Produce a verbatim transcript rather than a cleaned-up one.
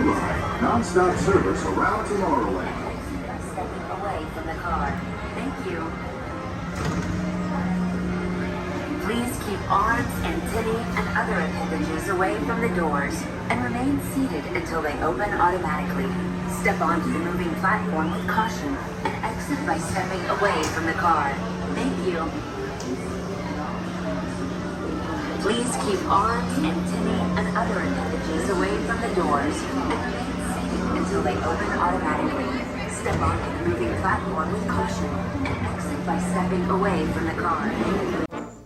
Line. Non-stop service around Tomorrowland. Stepping away from the car. Thank you. Please keep arms, antennae, and other appendages away from the doors and remain seated until they open automatically. Step onto the moving platform with caution and exit by stepping away from the car. Thank you. Please keep arms, antennae, and other appendages away from the doors and remain seated until they open automatically. Step onto the moving platform with caution and exit by stepping away from the car.